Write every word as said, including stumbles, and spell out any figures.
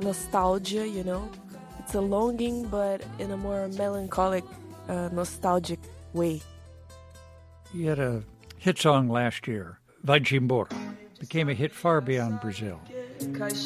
nostalgia, you know? It's a longing, but in a more melancholic, uh, nostalgic way. He had a hit song last year, Vai-te embora. Became a hit far beyond Brazil.